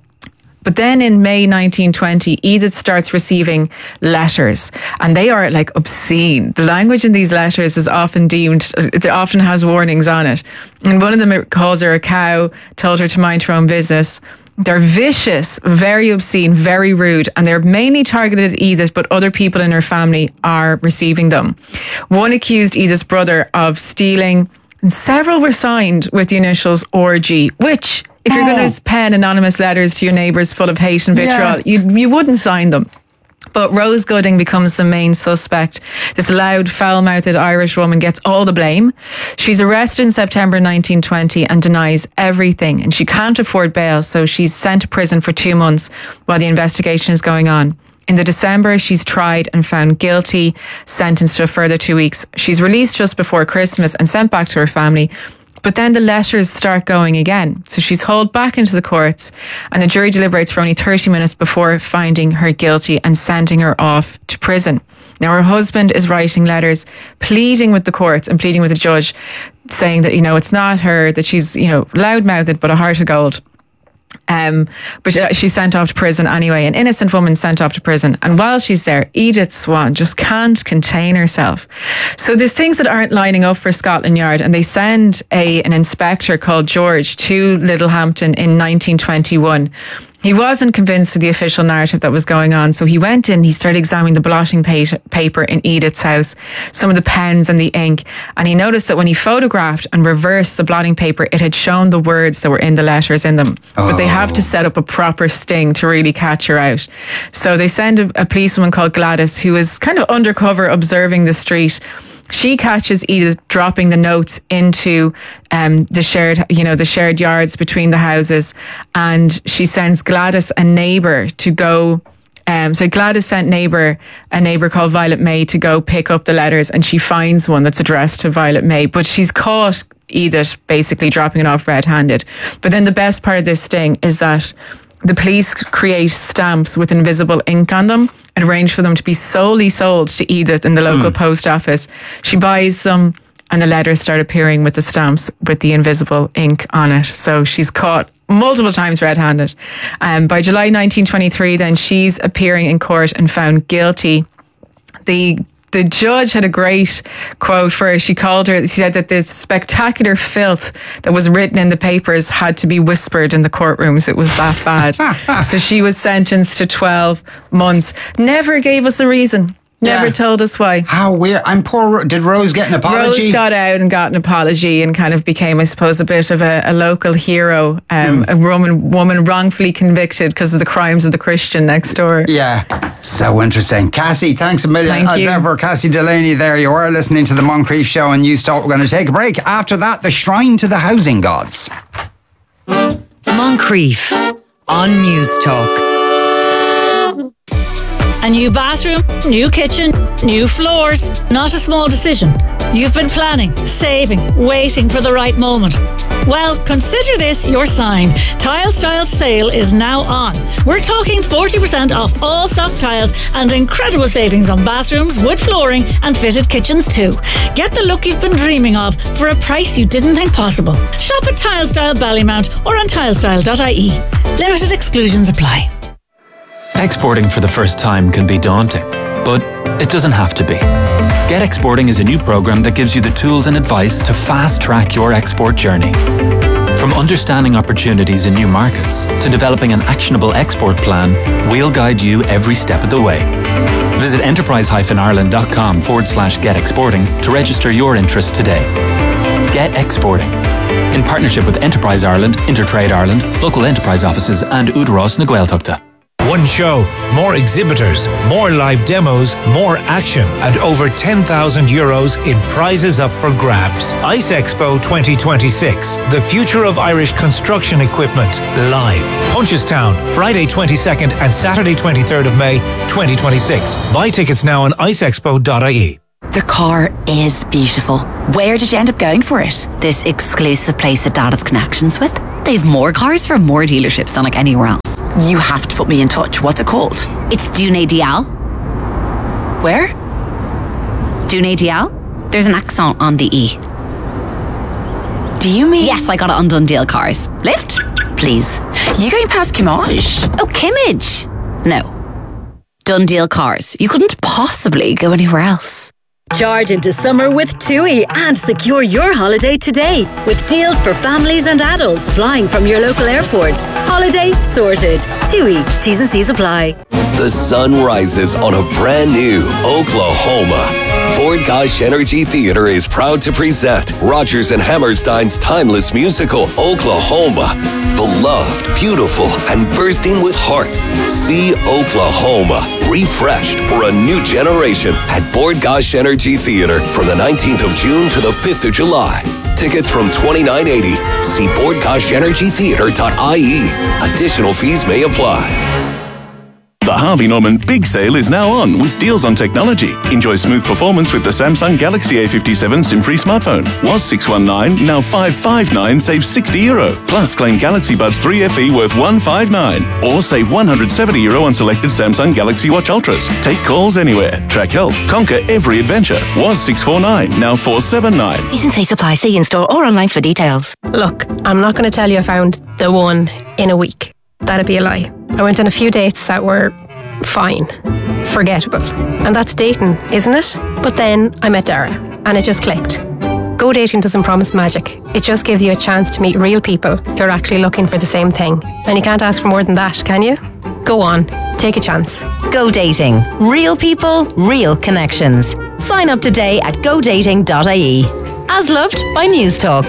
But then in May 1920, Edith starts receiving letters, and they are like obscene. The language in these letters is often it often has warnings on it. And one of them calls her a cow, told her to mind her own business. They're vicious, very obscene, very rude, and they're mainly targeted at Edith, but other people in her family are receiving them. One accused Edith's brother of stealing, and several were signed with the initials RG, which, if you're going to pen anonymous letters to your neighbours full of hate and vitriol, you wouldn't sign them. But Rose Gooding becomes the main suspect. This loud, foul-mouthed Irish woman gets all the blame. She's arrested in September 1920 and denies everything. And she can't afford bail, so she's sent to prison for 2 months while the investigation is going on. In the December, she's tried and found guilty, sentenced to a further 2 weeks. She's released just before Christmas and sent back to her family. But then the letters start going again. So she's hauled back into the courts, and the jury deliberates for only 30 minutes before finding her guilty and sending her off to prison. Now, her husband is writing letters pleading with the courts and pleading with the judge, saying that, it's not her, that she's, loud-mouthed but a heart of gold. But she's sent off to prison anyway, an innocent woman sent off to prison. And while she's there, Edith Swan just can't contain herself. So there's things that aren't lining up for Scotland Yard, and they send an inspector called George to Littlehampton in 1921. He wasn't convinced of the official narrative that was going on, so he went in, he started examining the blotting paper in Edith's house, some of the pens and the ink, and he noticed that when he photographed and reversed the blotting paper, it had shown the words that were in the letters in them. But they have to set up a proper sting to really catch her out. So they send a policewoman called Gladys, who is kind of undercover observing the street. She catches Edith dropping the notes into the shared yards between the houses, and she sends Gladys, a neighbour, to go. So Gladys sent a neighbour called Violet May to go pick up the letters, and she finds one that's addressed to Violet May, but she's caught Edith basically dropping it off red-handed. But then the best part of this sting is that the police create stamps with invisible ink on them and arrange for them to be solely sold to Edith in the local post office. She buys them, and the letters start appearing with the stamps with the invisible ink on it. So she's caught multiple times red-handed. By July 1923, then she's appearing in court and found guilty. The judge had a great quote for her. She said that the spectacular filth that was written in the papers had to be whispered in the courtrooms. It was that bad. So she was sentenced to 12 months. Never gave us a reason. Never told us why. How weird. Did Rose get an apology? Rose got out and got an apology and kind of became, I suppose, a bit of a local hero. A Roman woman wrongfully convicted because of the crimes of the Christian next door. Yeah. So interesting. Cassie, thanks a million. Thank you. As ever, Cassie Delaney there. You are listening to the Moncrief Show on News Talk. We're going to take a break. After that, the Shrine to the Housing Gods. Moncrief on News Talk. A new bathroom, new kitchen, new floors. Not a small decision. You've been planning, saving, waiting for the right moment. Well, consider this your sign. Tile Style sale is now on. We're talking 40% off all stock tiles and incredible savings on bathrooms, wood flooring and fitted kitchens too. Get the look you've been dreaming of for a price you didn't think possible. Shop at Tile Style Ballymount or on tilestyle.ie. Limited exclusions apply. Exporting for the first time can be daunting, but it doesn't have to be. Get Exporting is a new program that gives you the tools and advice to fast-track your export journey. From understanding opportunities in new markets to developing an actionable export plan, we'll guide you every step of the way. Visit enterprise-ireland.com/getexporting to register your interest today. Get exporting. In partnership with Enterprise Ireland, Intertrade Ireland, local enterprise offices and Udaros na Gaeltachta. One show, more exhibitors, more live demos, more action, and over €10,000 in prizes up for grabs. Ice Expo 2026, the future of Irish construction equipment, live. Punchestown, Friday 22nd and Saturday 23rd of May 2026. Buy tickets now on iceexpo.ie. The car is beautiful. Where did you end up going for it? This exclusive place that Dad has connections with. They've more cars from more dealerships than like anywhere else. You have to put me in touch. What's it called? It's Dune Dial. Where? Dune Dial. There's an accent on the E. Do you mean? Yes, I got it on Dundeel Cars. Lift? Please. You going past Kimmage? Oh, Kimmage. No. Dundeel Cars. You couldn't possibly go anywhere else. Charge into summer with TUI and secure your holiday today with deals for families and adults flying from your local airport. Holiday sorted. TUI. T's and C's apply. The sun rises on a brand new Oklahoma. Ford Gosh Energy Theater is proud to present Rodgers and Hammerstein's timeless musical, Oklahoma. Beloved, beautiful, and bursting with heart. See Oklahoma, refreshed for a new generation at Ford Gosh Energy Theater from the 19th of June to the 5th of July. Tickets from $29.80. See BoardGoshEnergyTheater.ie. Additional fees may apply. The Harvey Norman Big Sale is now on with deals on technology. Enjoy smooth performance with the Samsung Galaxy A57 SIM-free smartphone. Was $619, now $559, save €60. Plus claim Galaxy Buds 3 FE worth $159. Or save €170 on selected Samsung Galaxy Watch Ultras. Take calls anywhere. Track health. Conquer every adventure. Was $649, now $479. Isn't say supply, see in store or online for details. Look, I'm not going to tell you I found the one in a week. That'd be a lie. I went on a few dates that were fine, forgettable. And that's dating, isn't it? But then I met Dara and it just clicked. Go dating doesn't promise magic. It just gives you a chance to meet real people who are actually looking for the same thing. And you can't ask for more than that, can you? Go on, take a chance. Go dating. Real people, real connections. Sign up today at godating.ie. As loved by News Talk.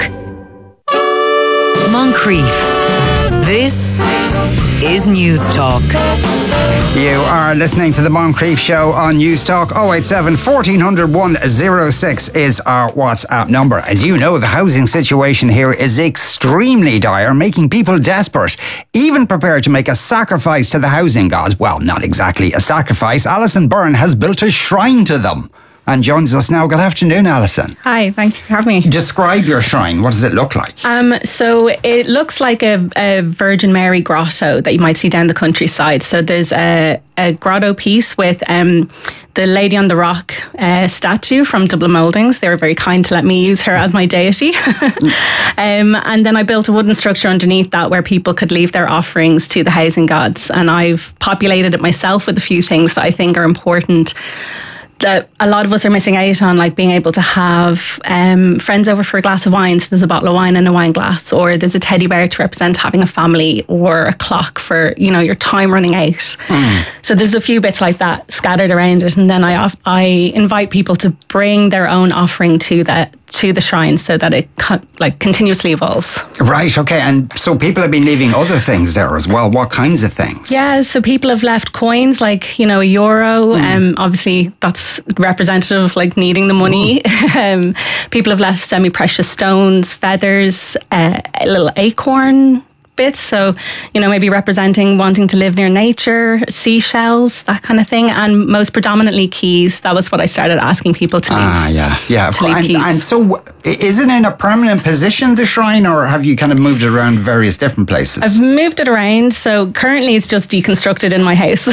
Moncrief. This is News Talk. You are listening to the Moncrief Show on News Talk. 087 1400 106 is our WhatsApp number. As you know, the housing situation here is extremely dire, making people desperate, even prepared to make a sacrifice to the housing gods. Well, not exactly a sacrifice. Alison Byrne has built a shrine to them and joins us now. Good afternoon, Alison. Hi, thank you for having me. Describe your shrine. What does it look like? So it looks like a Virgin Mary grotto that you might see down the countryside. So there's a grotto piece with the Lady on the Rock statue from Dublin Mouldings. They were very kind to let me use her as my deity. And then I built a wooden structure underneath that where people could leave their offerings to the housing gods. And I've populated it myself with a few things that I think are important that a lot of us are missing out on, like being able to have friends over for a glass of wine. So there's a bottle of wine in a wine glass, or there's a teddy bear to represent having a family, or a clock for, you know, your time running out. So there's a few bits like that scattered around it. And then I invite people to bring their own offering to the shrine so that it continuously evolves. Right, okay. And so people have been leaving other things there as well. What kinds of things? Yeah, so people have left coins like, you know, a euro. Obviously, that's representative of like needing the money. People have left semi-precious stones, feathers, a little acorn bits, so, you know, maybe representing wanting to live near nature, seashells, that kind of thing, and most predominantly keys. That was what I started asking people to leave. And so is it in a permanent position, the shrine, or have you kind of moved it around various different places? I've moved it around, so currently it's just deconstructed in my house.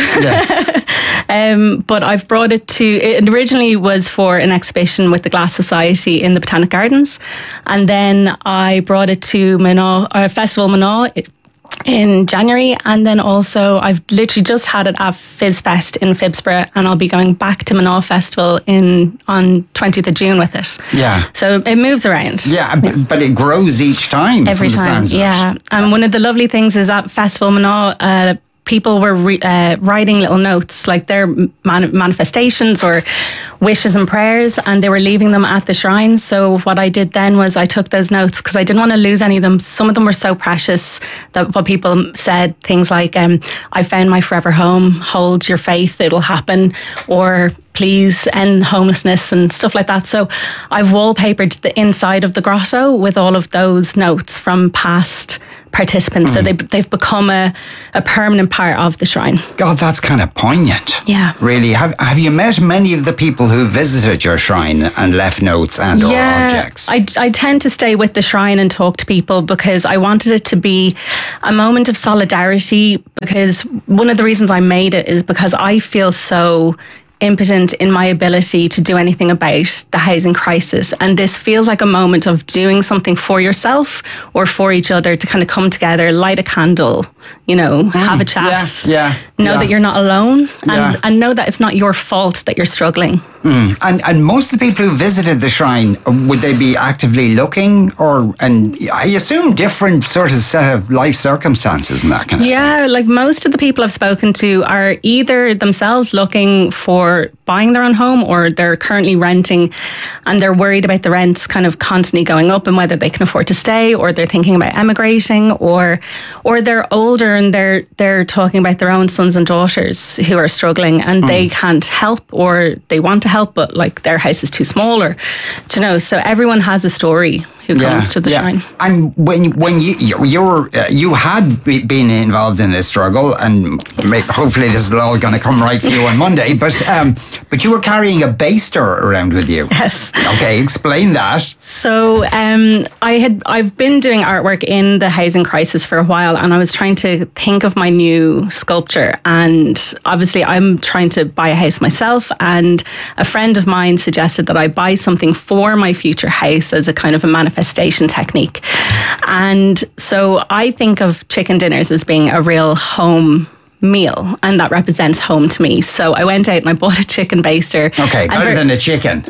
But I've brought it to, it originally was for an exhibition with the Glass Society in the Botanic Gardens, and then I brought it to Festival Manaw in January, and then also I've literally just had it at Fizz Fest in Phibsborough, and I'll be going back to Manaw Festival on 20th of June with it. Yeah. So it moves around. Yeah, but it grows each time. Every time, yeah. And one of the lovely things is at Festival Manaw, people were writing little notes, like their manifestations or wishes and prayers, and they were leaving them at the shrine. So what I did then was I took those notes because I didn't want to lose any of them. Some of them were so precious that what people said, things like, I found my forever home, hold your faith, it'll happen, or please end homelessness and stuff like that. So I've wallpapered the inside of the grotto with all of those notes from past participants. So they've become a permanent part of the shrine. God, that's kind of poignant. Yeah. Really. Have you met many of the people who visited your shrine and left notes and or objects? I tend to stay with the shrine and talk to people because I wanted it to be a moment of solidarity, because one of the reasons I made it is because I feel so impotent in my ability to do anything about the housing crisis, and this feels like a moment of doing something for yourself or for each other, to kind of come together, light a candle, have a chat, know that you're not alone, and know that it's not your fault that you're struggling. And most of the people who visited the shrine, would they be actively looking, and I assume different sort of set of life circumstances and that kind of thing? Like most of the people I've spoken to are either themselves looking for buying their own home, or they're currently renting and they're worried about the rents kind of constantly going up and whether they can afford to stay, or they're thinking about emigrating, or they're older and they're talking about their own sons and daughters who are struggling and they can't help, or they want to help but like their house is too small, or so everyone has a story who comes to the shrine. And when you had been involved in this struggle, and hopefully this is all going to come right for you on Monday, but you were carrying a baster around with you. Yes. Okay, explain that. So I've been doing artwork in the housing crisis for a while, and I was trying to think of my new sculpture, and obviously I'm trying to buy a house myself, and a friend of mine suggested that I buy something for my future house as a kind of a manifestation technique. And so I think of chicken dinners as being a real home meal, and that represents home to me. So I went out and I bought a chicken baster. Okay, better than a chicken,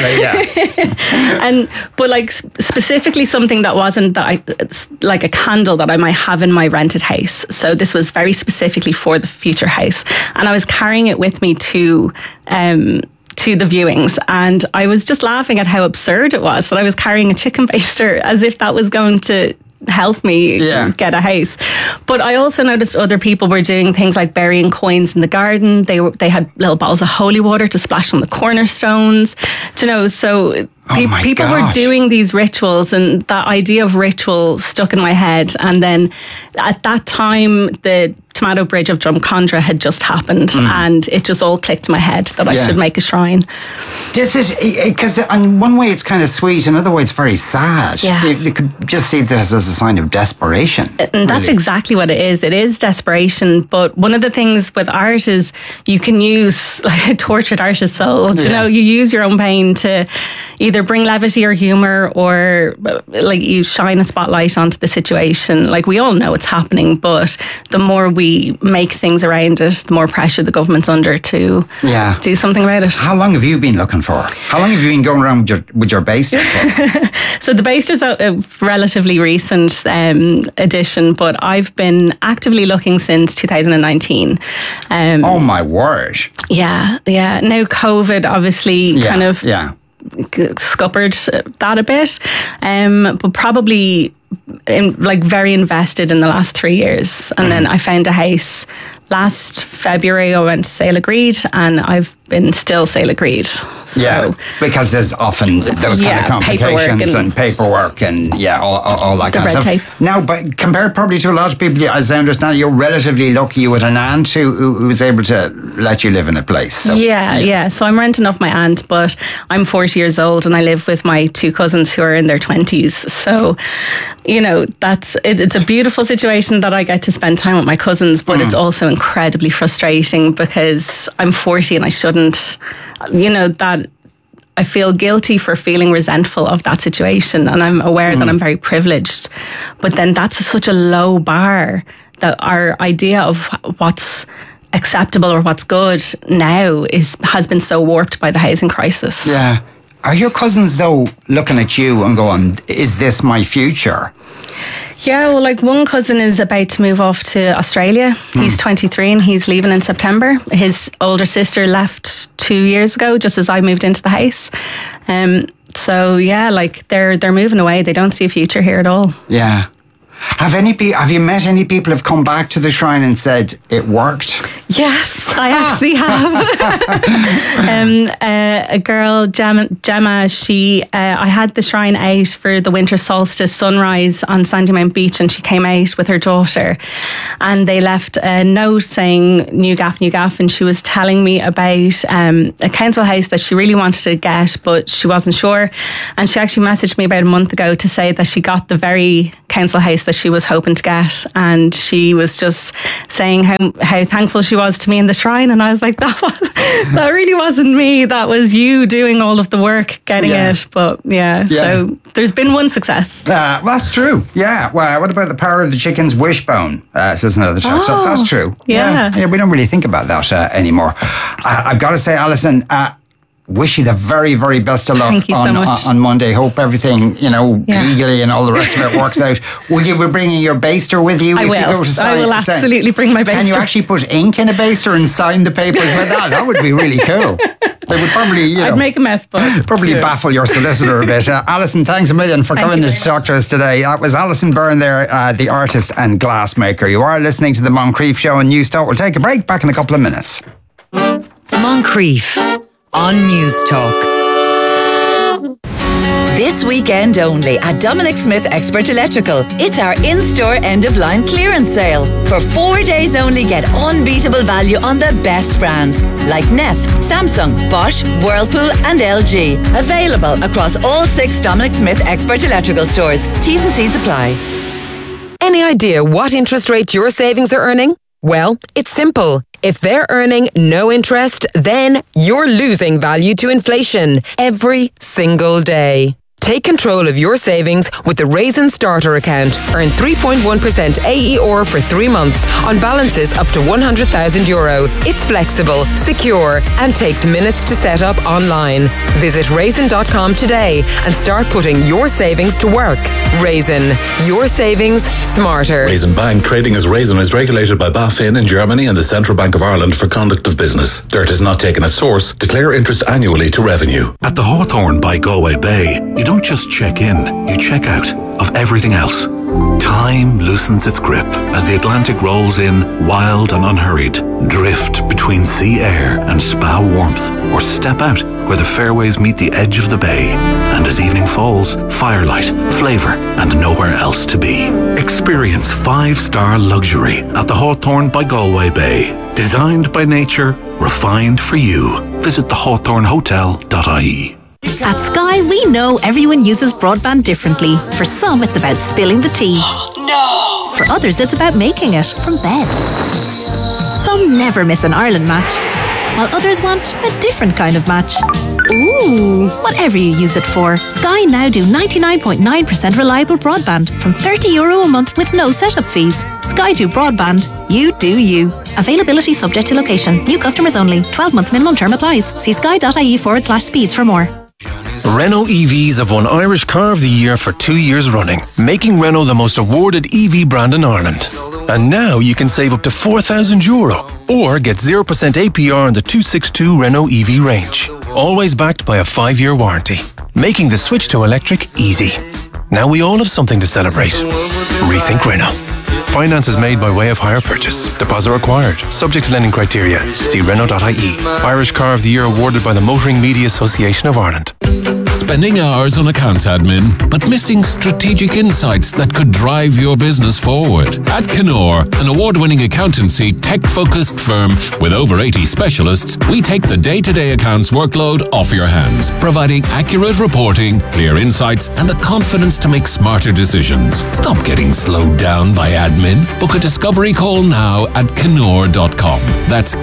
actually. But like specifically something that wasn't like a candle that I might have in my rented house. So this was very specifically for the future house, and I was carrying it with me to the viewings, and I was just laughing at how absurd it was that I was carrying a chicken baster, as if that was going to help me get a house. But I also noticed other people were doing things like burying coins in the garden. They had little bottles of holy water to splash on the cornerstones. So people were doing these rituals, and that idea of ritual stuck in my head. And then at that time, the Tomato Bridge of Drumcondra had just happened, and it just all clicked in my head that I should make a shrine. This is because in one way it's kind of sweet, in another way it's very sad. You could just see this as a sign of desperation. And that's exactly what it is. It is desperation. But one of the things with art is you can use like a tortured artist's soul. You use your own pain to either bring levity or humor, or like you shine a spotlight onto the situation. Like we all know it's happening, but the more we make things around it, the more pressure the government's under to do something about it. How long have you been looking for? How long have you been going around with your baster for? So the baster's a relatively recent addition, but I've been actively looking since 2019. Oh my word. Yeah. Now COVID obviously kind of scuppered that a bit, but probably very invested in the last 3 years. And then I found a house last February. I went to Sale Agreed, and I've been still Sale Agreed. So, because there's often those kind of complications and paperwork and all that kind of stuff. Tape. Now, but compared probably to a lot of people, as I understand, you're relatively lucky. You had an aunt who was able to let you live in a place. So, So I'm renting off my aunt, but I'm 40 years old and I live with my two cousins who are in their 20s. So, it's a beautiful situation that I get to spend time with my cousins, but it's also incredibly frustrating because I'm 40 and I shouldn't, that I feel guilty for feeling resentful of that situation, and I'm aware that I'm very privileged. But then that's such a low bar that our idea of what's acceptable or what's good now has been so warped by the housing crisis. Yeah. Are your cousins, though, looking at you and going, is this my future? Yeah, well, like one cousin is about to move off to Australia. He's 23 and he's leaving in September. His older sister left 2 years ago, just as I moved into the house. So yeah, like they're moving away. They don't see a future here at all. Yeah. Have you met any people who've come back to the shrine and said it worked? Yes, I actually have. A girl, Gemma, I had the shrine out for the winter solstice sunrise on Sandymount Beach, and she came out with her daughter, and they left a note saying new gaff, and she was telling me about a council house that she really wanted to get, but she wasn't sure. And she actually messaged me about a month ago to say that she got the very council house that she was hoping to get, and she was just saying how thankful she was to me in the shrine. And I was like, that really wasn't me, that was you doing all of the work getting it. But so there's been one success. Well, that's true. Yeah. Well, what about the power of the chicken's wishbone? Says another text. So that's true. Yeah, we don't really think about that anymore. I've got to say, Alison, wish you the very, very best of luck. Thank you so much. On Monday. Hope everything, legally and all the rest of it works out. Will you be bringing your baster with you? I will absolutely bring my baster. Can you actually put ink in a baster and sign the papers with that? That would be really cool. They would probably, I'd make a mess, but probably baffle your solicitor a bit. Alison, thanks a million for coming to talk to us today. That was Alison Byrne there, the artist and glassmaker. You are listening to the Moncrief Show on News Talk. We'll take a break. Back in a couple of minutes. Moncrief on News Talk. This weekend only at Dominic Smith Expert Electrical. It's our in-store end-of-line clearance sale. For 4 days only, get unbeatable value on the best brands like Neff, Samsung, Bosch, Whirlpool and LG. Available across all 6 Dominic Smith Expert Electrical stores. T's and C's apply. Any idea what interest rate your savings are earning? Well, it's simple. If they're earning no interest, then you're losing value to inflation every single day. Take control of your savings with the Raisin Starter account. Earn 3.1% AER for 3 months on balances up to €100,000. It's flexible, secure, and takes minutes to set up online. Visit raisin.com today and start putting your savings to work. Raisin, your savings smarter. Raisin Bank, trading as Raisin, is regulated by BaFin in Germany and the Central Bank of Ireland for conduct of business. Dirt is not taken at source. Declare interest annually to revenue. At the Hawthorne by Galway Bay, you don't just check in, you check out of everything else. Time loosens its grip as the Atlantic rolls in, wild and unhurried. Drift between sea air and spa warmth, or step out where the fairways meet the edge of the bay. And as evening falls, firelight, flavour, and nowhere else to be. Experience 5-star luxury at the Hawthorne by Galway Bay. Designed by nature, refined for you. Visit thehawthornehotel.ie. At Sky, we know everyone uses broadband differently. For some, it's about spilling the tea. No! For others, it's about making it from bed. Some never miss an Ireland match, while others want a different kind of match. Ooh! Whatever you use it for, Sky now do 99.9% reliable broadband from €30 a month with no setup fees. Sky do broadband. You do you. Availability subject to location. New customers only. 12-month minimum term applies. See sky.ie/speeds for more. Renault EVs have won Irish Car of the Year for 2 years running, making Renault the most awarded EV brand in Ireland. And now you can save up to €4,000 or get 0% APR on the 262 Renault EV range. Always backed by a 5-year warranty, making the switch to electric easy. Now we all have something to celebrate. Rethink Renault. Finance is made by way of hire purchase. Deposit required. Subject to lending criteria. See Renault.ie. Irish Car of the Year awarded by the Motoring Media Association of Ireland. Spending hours on accounts admin, but missing strategic insights that could drive your business forward. At Knorr, an award-winning accountancy, tech-focused firm with over 80 specialists, we take the day-to-day accounts workload off your hands, providing accurate reporting, clear insights, and the confidence to make smarter decisions. Stop getting slowed down by admin. Book a discovery call now at Knorr.com. That's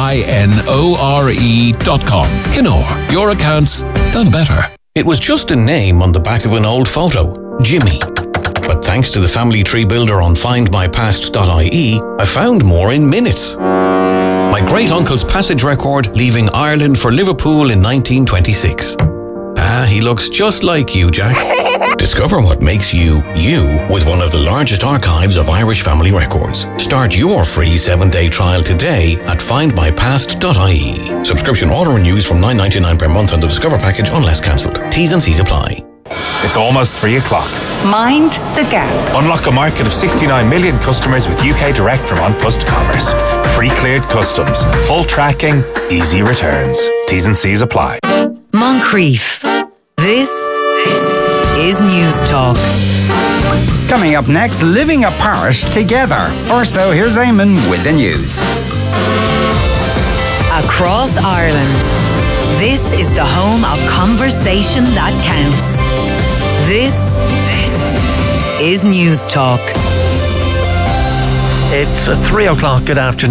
KINORE.com. Knorr, your accounts done better. It was just a name on the back of an old photo, Jimmy. But thanks to the family tree builder on findmypast.ie, I found more in minutes. My great-uncle's passage record leaving Ireland for Liverpool in 1926. He looks just like you, Jack. Discover what makes you, you, with one of the largest archives of Irish family records. Start your free 7-day trial today at findmypast.ie. Subscription auto-renews from $9.99 per month on the Discover package unless cancelled. T's and C's apply. It's almost 3 o'clock. Mind the gap. Unlock a market of 69 million customers with UK Direct from An Post Commerce. Pre-cleared customs, full tracking, easy returns. T's and C's apply. Moncrief. This is News Talk. Coming up next, living apart together. First though, here's Eamon with the news. Across Ireland, this is the home of conversation that counts. This is News Talk. It's 3 o'clock. Good afternoon.